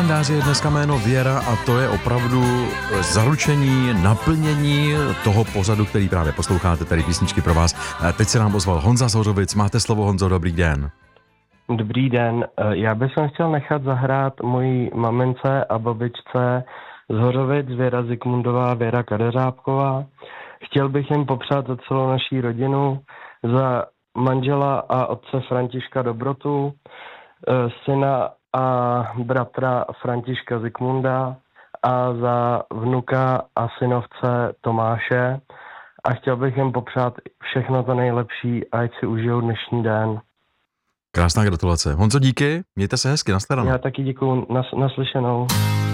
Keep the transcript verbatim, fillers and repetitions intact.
kalendáři je dneska jméno Věra a to je opravdu zaručení, naplnění toho pořadu, který právě posloucháte, tady písničky pro vás. Teď se nám ozval Honza z Hořovic. Máte slovo, Honzo, dobrý den. Dobrý den, já bych chtěl nechat zahrát mojí mamince a babičce z Hořovic, Věra Zikmundová, Věra Kadeřábková. Chtěl bych jim popřát za celou naší rodinu, za manžela a otce Františka Dobrotu, syna a bratra Františka Zikmunda a za vnuka a synovce Tomáše. A chtěl bych jim popřát všechno to nejlepší, ať si užijou dnešní den. Krásná gratulace. Honzo, díky, mějte se hezky, nashledanou. Já taky děkuju, nas, naslyšenou.